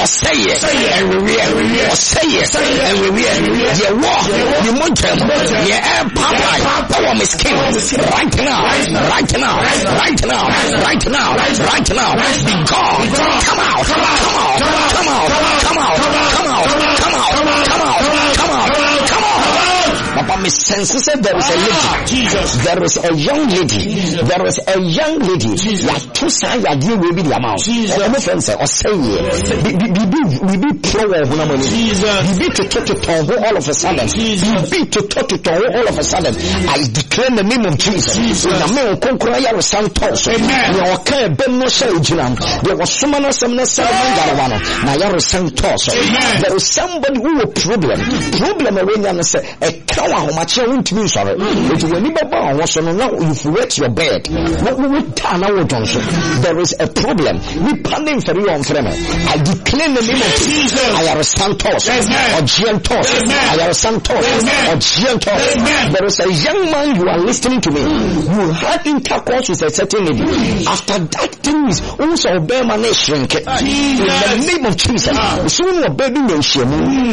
or say it and we will, or say it and we will. You walk, you mountain, you air papa, power is king. Right now, right now, right now, right now, right now. Be gone. Come out, come out, come out, come out, come out, come out, come out, come out, come out, come out. Papa, my sense said there is a lady. Jesus. There is a young lady. There is a young lady. Like two sides are deal with the amount. I'm friends or say we be pro of one money. We be to talk to Tongo all of a sudden. We be to talk to Tongo all of a sudden. I declare the name of Jesus. The man conquer your son toss. Your care ben no say jinam. There was someone else some Garavano. Now your son toss. There is somebody who a problem when you say a cow how much you want to be sorry. But when you was on now if you wet your bed, what we would turn out on. There is a problem. We planning for you on Fremen. I declare the name of Jesus. I am a Santos or Giantos. I am a Santos or Giantos. There is a young man you are listening to me. You had intercourse with a certain lady. After that thing is also bear my nation. In the name of Jesus. Soon your baby nation.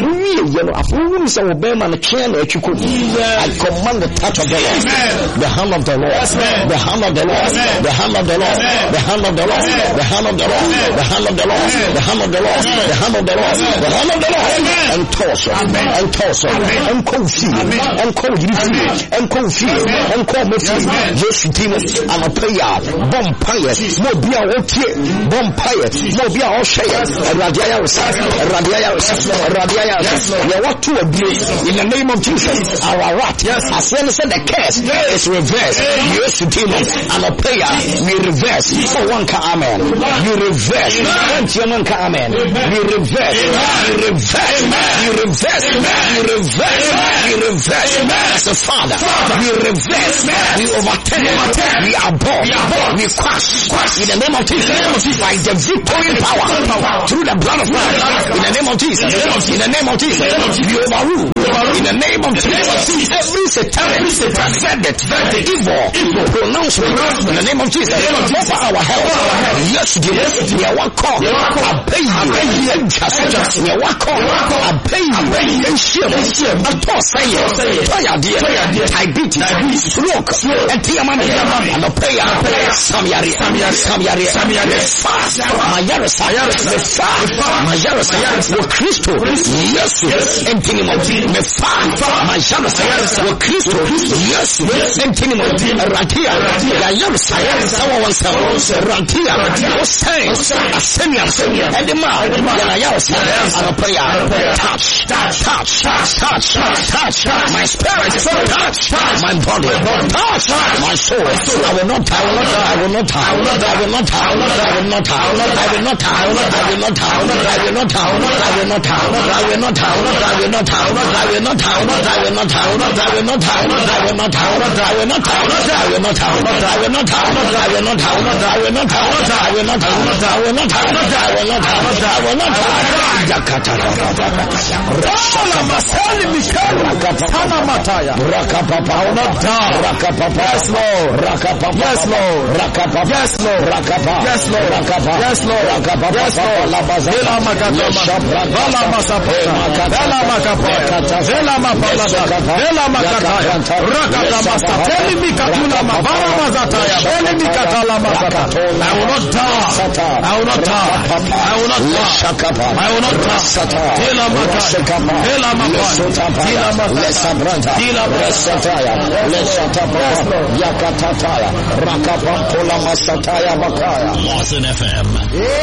I command the touch of the Lord. The hand of the Lord. The hand of the Lord. The hand of the Lord. The hand of the Lord. The hand of the Lord. The hand of the Lord. The hand of the Lord. The hand of the Lord. The hand of the Lord. And torso. And torso. And confuse. And confuse. And confuse. And confuse. Yes, demons. And a prayer. Vampires. No be a okay. Vampires. No be a share. Radiaya. Radiaya. Radiaya. You want to agree in the name of Jesus. Our wrath. As well as the curse is reversed. Yes, demons. And a prayer. We reverse. For one amen. You reverse. Amen. You reverse. You reverse. You reverse. You reverse. You reverse. As a father. We reverse. We overturn. We abhor. We crush. In the name of Jesus. By the victory power. Through the blood of God. In the name of Jesus. In the name of Jesus. We overrule. In the name of Jesus. Every satanic verdict. Evil. Pronouncement. In the name of Jesus. For our health. Yes, we are one call. I pay you. We are one call. I pay you. And share. I toss say. Diabetes. Stroke. And Tiaman. And a prayer. Samyari. Fast. The fast. The Christo. Yes. And Tinimoti. The fast. The Christo. Yes. And Tinimoti. Ratia. Rantia. Ascenium. And the mouth. And a prayer. Touch. My spirit. Touch. My body. Touch. My soul. I will not Lawson FM.